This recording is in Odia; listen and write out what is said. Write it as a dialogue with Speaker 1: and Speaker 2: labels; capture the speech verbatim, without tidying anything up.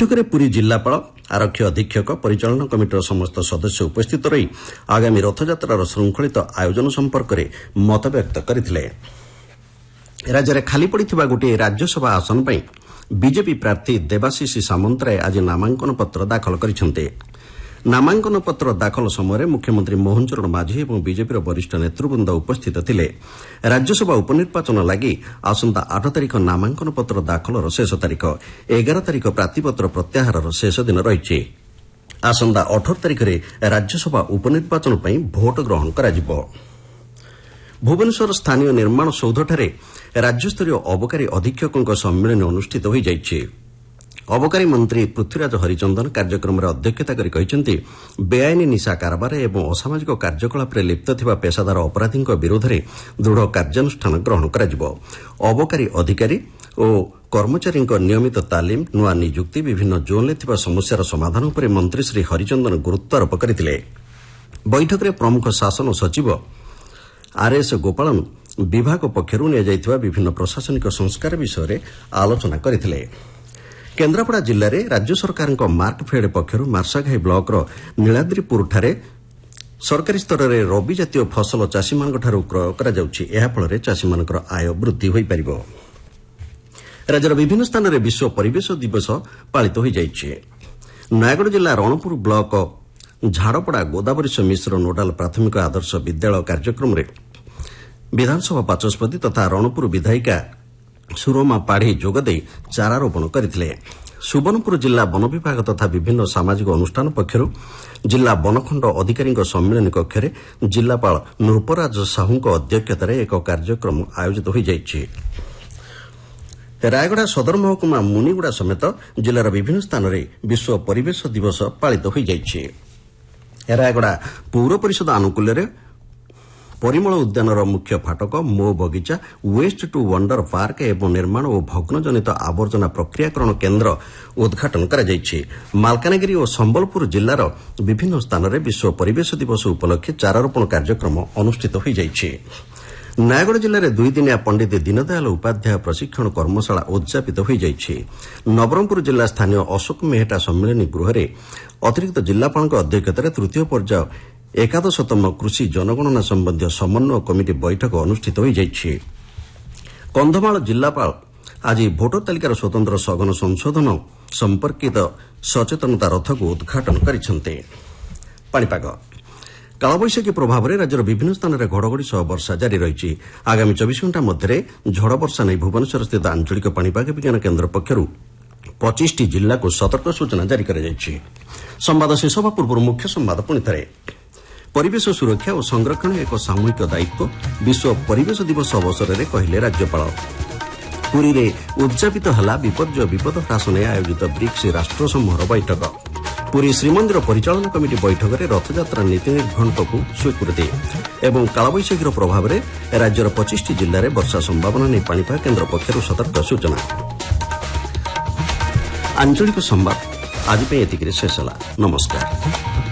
Speaker 1: বৈঠকের পুরী জিল্লাপাল আরক্ষী অধীক্ষক পরিচালনা কমিটির সমস্ত সদস্য উপস্থিত রহি আগামী রথযাত্রার শৃঙ্খলিত আয়োজন সম্পর্কে মতব্যক্ত করে। রাজ্যের খালি পড়িଥିବା গোটিଏ রাজ্যসভা আসন ପାଇଁ বিজেপি প্রার্থী দেবাশিষ সামন্তরায় আজ নামাঙ্কন পত্র দাখল କରିଛନ୍ତି। নামাঙ্কন পত্র দাখল সমୟରେ মুখ্যমନ୍ତ୍ରୀ মোହନ ଚରଣ ମାଝୀ ଏବଂ ବିଜେପିର ବରିଷ୍ଠ ନେତୃବୃନ୍ଦ ଉପସ୍ଥିତ ଥିଲେ। ରାଜ୍ୟସଭା ଉପନିର୍ବାଚନ ଲାଗି ଆସନ୍ତା ଆଠ ତାରିଖ ନାମାଙ୍କନ ପତ୍ର ଦାଖଲର ଶେଷ ତାରିଖ। ଏଗାର ତାରିଖ ପ୍ରାର୍ଥୀପତ୍ର ପ୍ରତ୍ୟାହାରର ଶେଷ ଦିନ ରହିଛି। ଆସନ୍ତା ଅଠର ତାରିଖରେ ରାଜ୍ୟସଭା ଉପନିର୍ବାଚନ ପାଇଁ ଭୋଟ ଗ୍ରହଣ କରାଯିବ। ଭୁବନେଶ୍ୱର ସ୍ଥାନୀୟ ନିର୍ମାଣ ସୌଧଠାରେ ରାଜ୍ୟସ୍ତରୀୟ ଅବକାରୀ ଅଧୀକ୍ଷକଙ୍କ ସମ୍ମିଳନୀ ଅନୁଷ୍ଠିତ ହୋଇଯାଇଛି। ଅବକାରୀ ମନ୍ତ୍ରୀ ପୃଥ୍ୱୀରାଜ ହରିଚନ୍ଦନ କାର୍ଯ୍ୟକ୍ରମରେ ଅଧ୍ୟକ୍ଷତା କରି କହିଛନ୍ତି, ବେଆଇନ ନିଶା କାରବାର ଏବଂ ଅସାମାଜିକ କାର୍ଯ୍ୟକଳାପରେ ଲିପ୍ତ ଥିବା ପେସାଦାର ଅପରାଧୀଙ୍କ ବିରୋଧରେ ଦୃଢ଼ କାର୍ଯ୍ୟାନୁଷ୍ଠାନ ଗ୍ରହଣ କରାଯିବ। ଅବକାରୀ ଅଧିକାରୀ ଓ କର୍ମଚାରୀଙ୍କ ନିୟମିତ ତାଲିମ, ନୂଆ ନିଯୁକ୍ତି, ବିଭିନ୍ନ ଜୋନ୍ରେ ଥିବା ସମସ୍ୟାର ସମାଧାନ ଉପରେ ମନ୍ତ୍ରୀ ଶ୍ରୀ ହରିଚନ୍ଦନ ଗୁରୁତ୍ୱାରୋପ କରିଥିଲେ। ବୈଠକରେ ପ୍ରମୁଖ ଶାସନ ସଚିବ ଆର୍ଏସ୍ ଗୋପାଳନ୍ ବିଭାଗ ପକ୍ଷରୁ ନିଆଯାଇଥିବା ବିଭିନ୍ନ ପ୍ରଶାସନିକ ସଂସ୍କାର ବିଷୟରେ ଆଲୋଚନା କରିଥିଲେ। କେନ୍ଦ୍ରାପଡ଼ା ଜିଲ୍ଲାରେ ରାଜ୍ୟ ସରକାରଙ୍କ ମାର୍କଫେଡ୍ ପକ୍ଷରୁ ମାର୍ଶାଘାଇ ବ୍ଲକର ନୀଳାଦ୍ରିପୁରଠାରେ ସରକାରୀ ସ୍ତରରେ ରବି ଜାତୀୟ ଫସଲ ଚାଷୀମାନଙ୍କଠାରୁ କ୍ରୟ କରାଯାଉଛି। ଏହାଫଳରେ ଚାଷୀମାନଙ୍କର ଆୟ ବୃଦ୍ଧି ହୋଇପାରିବ। ରାଜ୍ୟର ବିଭିନ୍ନ ସ୍ଥାନରେ ବିଶ୍ୱ ପରିବେଶ ଦିବସ ପାଳିତ ହୋଇଯାଇଛି। ନୟାଗଡ଼ ଜିଲ୍ଲା ରଣପୁର ବ୍ଲକ ଝାଡ଼ପଡ଼ା ଗୋଦାବରୀଶ ମିଶ୍ର ନୋଡାଲ ପ୍ରାଥମିକ ଆଦର୍ଶ ବିଦ୍ୟାଳୟ କାର୍ଯ୍ୟକ୍ରମରେ ବିଧାନସଭା ବାଚସ୍ପତି ତଥା ରଣପୁର ବିଧାୟିକା ସୁରମା ପାଢ଼ୀ ଯୋଗଦେଇ ଚାରାରୋପଣ କରିଥିଲେ। ସୁବର୍ଣ୍ଣପୁର ଜିଲ୍ଲା ବନ ବିଭାଗ ତଥା ବିଭିନ୍ନ ସାମାଜିକ ଅନୁଷ୍ଠାନ ପକ୍ଷରୁ ଜିଲ୍ଲା ବନଖଣ୍ଡ ଅଧିକାରୀଙ୍କ ସମ୍ମିଳନୀ କକ୍ଷରେ ଜିଲ୍ଲାପାଳ ନୃପରାଜ ସାହୁଙ୍କ ଅଧ୍ୟକ୍ଷତାରେ ଏକ କାର୍ଯ୍ୟକ୍ରମ ଆୟୋଜିତ ହୋଇଯାଇଛି। ରାୟଗଡ଼ା ସଦର ମହକୁମା ମୁନିଗୁଡ଼ା ସମେତ ଜିଲ୍ଲାର ବିଭିନ୍ନ ସ୍ଥାନରେ ବିଶ୍ୱ ପରିବେଶ ଦିବସ ପାଳିତ ହୋଇଯାଇଛି। ରାୟଗଡ଼ା ପୌର ପରିଷଦ ଆନୁକୂଲ୍ୟରେ ପରିମଳ ଉଦ୍ୟାନର ମୁଖ୍ୟ ଫାଟକ, ମୋ ବଗିଚା, ୱେଷ୍ଟ ଟୁ ୱଣ୍ଡର ପାର୍କ ଏବଂ ନିର୍ମାଣ ଓ ଭଗ୍ନଜନିତ ଆବର୍ଜନା ପ୍ରକ୍ରିୟାକରଣ କେନ୍ଦ୍ର ଉଦ୍ଘାଟନ କରାଯାଇଛି। ମାଲକାନଗିରି ଓ ସମ୍ବଲପୁର ଜିଲ୍ଲାର ବିଭିନ୍ନ ସ୍ଥାନରେ ବିଶ୍ୱ ପରିବେଶ ଦିବସ ଉପଲକ୍ଷେ ଚାରାରୋପଣ କାର୍ଯ୍ୟକ୍ରମ ଅନୁଷ୍ଠିତ ହୋଇଯାଇଛି। ନୟାଗଡ଼ ଜିଲ୍ଲାରେ ଦୁଇଦିନିଆ ପଣ୍ଡିତ ଦୀନଦୟାଲ ଉପାଧ୍ୟାୟ ପ୍ରଶିକ୍ଷଣ କର୍ମଶାଳା ଉଦ୍ଯାପିତ ହୋଇଯାଇଛି। ନବରଙ୍ଗପୁର ଜିଲ୍ଲା ସ୍ଥାନୀୟ ଅଶୋକ ମେହେଟା ସମ୍ମିଳନୀ ଗୃହରେ ଅତିରିକ୍ତ ଜିଲ୍ଲାପାଳଙ୍କ ଅଧ୍ୟକ୍ଷତାରେ ତୃତୀୟ ପର୍ଯ୍ୟାୟ ଏକାଦଶତମ କୃଷି ଜନଗଣନା ସମ୍ବନ୍ଧୀୟ ସମନ୍ୱୟ କମିଟି ବୈଠକ ଅନୁଷ୍ଠିତ ହୋଇଯାଇଛି। କନ୍ଧମାଳ ଜିଲ୍ଲାପାଳ ଆଜି ଭୋଟର ତାଲିକାର ସ୍ୱତନ୍ତ୍ର ସଘନ ସଂଶୋଧନ ସମ୍ପର୍କିତ ସଚେତନତା ରଥକୁ ଉଦ୍ଘାଟନ କରିଛନ୍ତି। ପାଣିପାଗ କାଳବୈଶାଖୀ ପ୍ରଭାବରେ ରାଜ୍ୟର ବିଭିନ୍ନ ସ୍ଥାନରେ ଘଡ଼ଘଡ଼ି ସହ ବର୍ଷା ଜାରି ରହିଛି। ଆଗାମୀ ଚବିଶ ଘଣ୍ଟା ମଧ୍ୟରେ ଝଡ଼ ବର୍ଷା ନେଇ ଭୁବନେଶ୍ୱରସ୍ଥିତ ଆଞ୍ଚଳିକ ପାଣିପାଗ ବିଜ୍ଞାନ କେନ୍ଦ୍ର ପକ୍ଷରୁ ପଚିଶଟି ଜିଲ୍ଲାକୁ ସତର୍କ ସୂଚନା ଜାରି କରାଯାଇଛି। ସମ୍ବାଦ ଶେଷ ହେବା ପୂର୍ବରୁ ମୁଖ୍ୟ ସମ୍ବାଦ ପୁଣିଥରେ। ପରିବେଶ ସୁରକ୍ଷା ଓ ସଂରକ୍ଷଣ ଏକ ସାମୂହିକ ଦାୟିତ୍ୱ, ବିଶ୍ୱ ପରିବେଶ ଦିବସ ଅବସରରେ କହିଲେ ରାଜ୍ୟପାଳ। ପୁରୀରେ ଉଦ୍ଯାପିତ ହେଲା ବିପର୍ଯ୍ୟୟ ବିପଦ ହ୍ରାସ ନେଇ ଆୟୋଜିତ ବ୍ରିକ୍ସ ରାଷ୍ଟ୍ରସମୂହର ବୈଠକ। ପୁରୀ ଶ୍ରୀମନ୍ଦିର ପରିଚାଳନା କମିଟି ବୈଠକରେ ରଥଯାତ୍ରା ନୀତି ନିର୍ଘଣ୍ଟକୁ ସ୍ୱୀକୃତି ଏବଂ କାଳବୈଶାଖୀର ପ୍ରଭାବରେ ରାଜ୍ୟର ପଚିଶଟି ଜିଲ୍ଲାରେ ବର୍ଷା ସମ୍ଭାବନା ନେଇ ପାଣିପାଗ କେନ୍ଦ୍ର ପକ୍ଷରୁ ସତର୍କ ସୂଚନା। ଆଞ୍ଚଳିକ ସମ୍ବାଦ ଆଜି ପାଇଁ ଏତିକିରେ ଶେଷ ହେଲା। ନମସ୍କାର।